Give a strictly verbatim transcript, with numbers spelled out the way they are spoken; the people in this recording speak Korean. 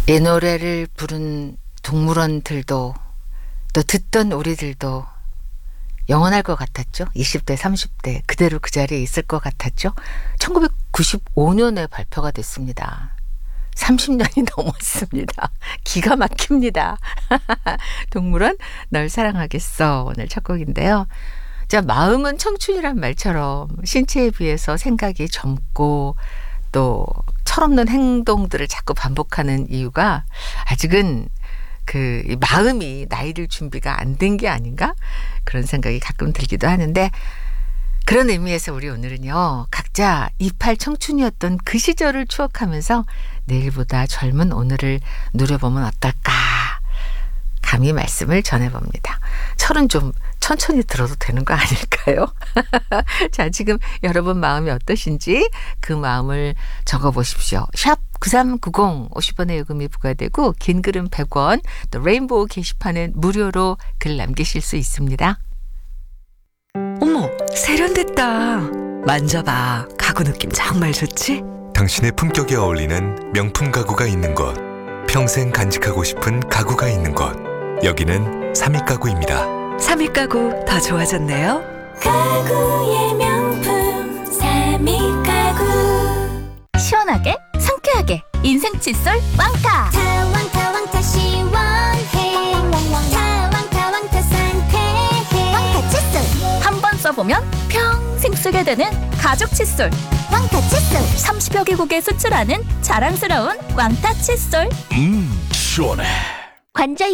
이 노래를 부른 동물원들도 또 듣던 우리들도 영원할 것 같았죠. 이십 대, 삼십 대 그대로 그 자리에 있을 것 같았죠. 천구백구십오 년에 발표가 됐습니다. 삼십 년이 넘었습니다. 기가 막힙니다. 동물원 널 사랑하겠어 오늘 첫 곡인데요. 자, 마음은 청춘이란 말처럼 신체에 비해서 생각이 젊고 또 철없는 행동들을 자꾸 반복하는 이유가 아직은 그 마음이 나이를 준비가 안 된 게 아닌가 그런 생각이 가끔 들기도 하는데, 그런 의미에서 우리 오늘은요 각자 이십팔 청춘이었던 그 시절을 추억하면서 내일보다 젊은 오늘을 누려보면 어떨까 감히 말씀을 전해봅니다. 철은 좀 천천히 들어도 되는 거 아닐까요? 자, 지금 여러분 마음이 어떠신지 그 마음을 적어보십시오. 샵 구삼구공 오십 원의 요금이 부과되고 긴 글은 백 원, 또 레인보우 게시판은 무료로 글 남기실 수 있습니다. 어머, 세련됐다. 만져봐. 가구 느낌 정말 좋지? 당신의 품격에 어울리는 명품 가구가 있는 곳, 평생 간직하고 싶은 가구가 있는 곳, 여기는 삼익가구입니다. 삼익가구 더 좋아졌네요. 가구의 명품 삼익가구. 시원하게 상쾌하게 인생 칫솔 왕타. 다 왕타 왕타 시원해. 다 왕타 왕타 상쾌해. 왕타 칫솔. 한 번 써보면 평생 쓰게 되는 가죽 칫솔. 왕타 칫솔. 삼십여 개국에 수출하는 자랑스러운 왕타 칫솔. 음, 시원해. 관절